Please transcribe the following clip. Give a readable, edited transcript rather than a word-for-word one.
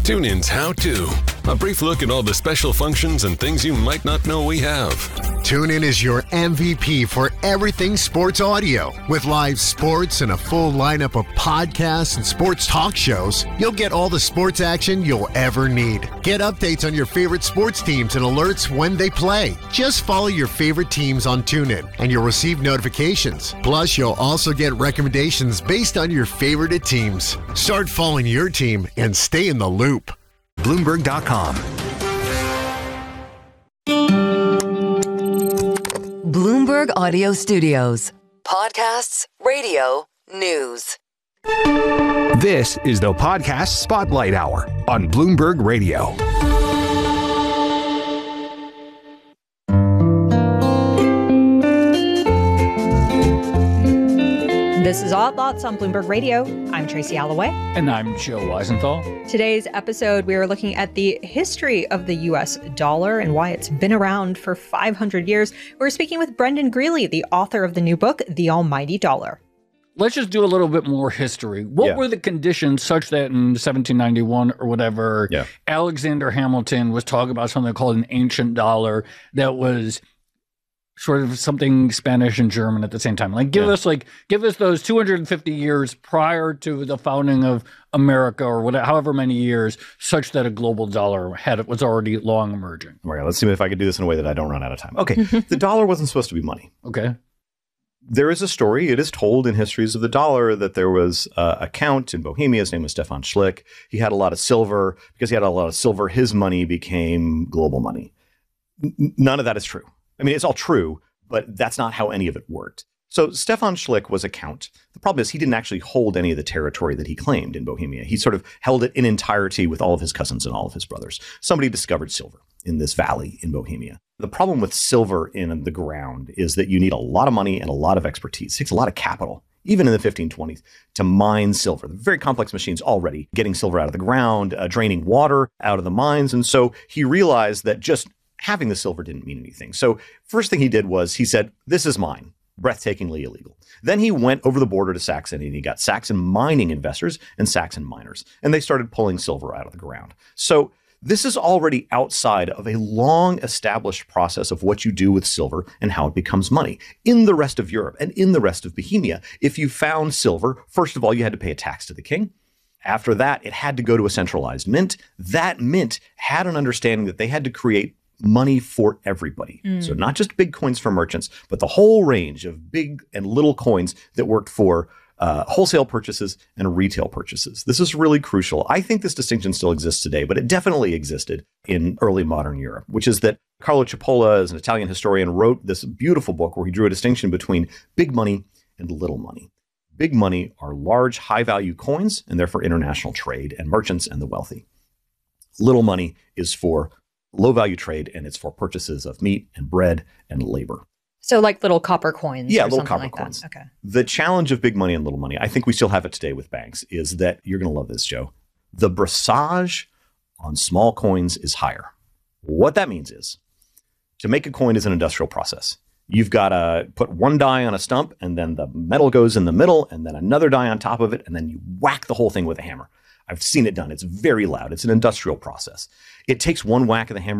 TuneIn's How To. A brief look at all the special functions and things you might not know we have. TuneIn is your MVP for everything sports audio. With live sports and a full lineup of podcasts and sports talk shows, you'll get all the sports action you'll ever need. Get updates on your favorite sports teams and alerts when they play. Just follow your favorite teams on TuneIn, and you'll receive notifications. Plus, you'll also get recommendations based on your favorite teams. Start following your team and stay in the loop. Bloomberg.com. Bloomberg Audio Studios. Podcasts, radio, news. This is the Podcast Spotlight Hour on Bloomberg Radio. This is Odd Lots on Bloomberg Radio. I'm Tracy Alloway. And I'm Joe Weisenthal. Today's episode, we are looking at the history of the U.S. dollar and why it's been around for 500 years. We're speaking with Brendan Greeley, the author of the new book, The Almighty Dollar. Let's just do a little bit more history. What were the conditions such that in 1791 or whatever, Alexander Hamilton was talking about something called an ancient dollar that was sort of something Spanish and German at the same time. Like, give us those 250 years prior to the founding of America, or whatever, however many years, such that a global dollar was already long emerging. All right, let's see if I can do this in a way that I don't run out of time. Okay, the dollar wasn't supposed to be money. Okay. There is a story, it is told in histories of the dollar, that there was a count in Bohemia. His name was Stefan Schlick. He had a lot of silver. Because he had a lot of silver, his money became global money. None of that is true. I mean, it's all true, but that's not how any of it worked. So Stefan Schlick was a count. The problem is he didn't actually hold any of the territory that he claimed in Bohemia. He sort of held it in entirety with all of his cousins and all of his brothers. Somebody discovered silver in this valley in Bohemia. The problem with silver in the ground is that you need a lot of money and a lot of expertise. It takes a lot of capital, even in the 1520s, to mine silver. Very complex machines already, getting silver out of the ground, draining water out of the mines. And so he realized that just having the silver didn't mean anything. So first thing he did was he said, this is mine, breathtakingly illegal. Then he went over the border to Saxony and he got Saxon mining investors and Saxon miners, and they started pulling silver out of the ground. So this is already outside of a long established process of what you do with silver and how it becomes money. In the rest of Europe and in the rest of Bohemia, if you found silver, first of all, you had to pay a tax to the king. After that, it had to go to a centralized mint. That mint had an understanding that they had to create money for everybody. So not just big coins for merchants, but the whole range of big and little coins that worked for wholesale purchases and retail purchases. This is really crucial. I think this distinction still exists today, but it definitely existed in early modern Europe, which is that Carlo Cipolla, as an Italian historian, wrote this beautiful book where he drew a distinction between big money and little money. Big money are large, high-value coins, and they're for international trade and merchants and the wealthy. Little money is for low-value trade, and it's for purchases of meat and bread and labor. So like little copper coins. Yeah, or little something copper like coins. That. Okay. The challenge of big money and little money, I think we still have it today with banks, is that you're going to love this, Joe. The brassage on small coins is higher. What that means is to make a coin is an industrial process. You've got to put one die on a stump, and then the metal goes in the middle, and then another die on top of it, and then you whack the whole thing with a hammer. I've seen it done. It's very loud. It's an industrial process. It takes one whack of the hammer